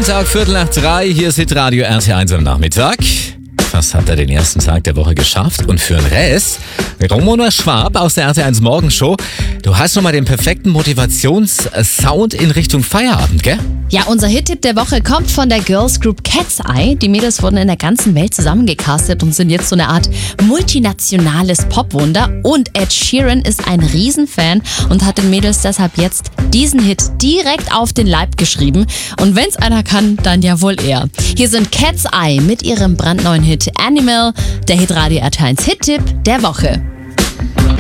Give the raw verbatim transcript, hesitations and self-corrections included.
Montag, Viertel nach drei, hier ist Hitradio R T eins am Nachmittag. Fast hat er den ersten Tag der Woche geschafft. Und für den Rest, Ramona Schwab aus der R T eins Morgenshow. Du hast nochmal den perfekten Motivationssound in Richtung Feierabend, gell? Ja, unser Hit-Tipp der Woche kommt von der Girls Group Cat's Eye. Die Mädels wurden in der ganzen Welt zusammengecastet und sind jetzt so eine Art multinationales Popwunder. Und Ed Sheeran ist ein Riesenfan und hat den Mädels deshalb jetzt diesen Hit direkt auf den Leib geschrieben. Und wenn's einer kann, dann ja wohl er. Hier sind Cat's Eye mit ihrem brandneuen Hit Animal, der Hitradio R T eins Hit-Tipp der Woche.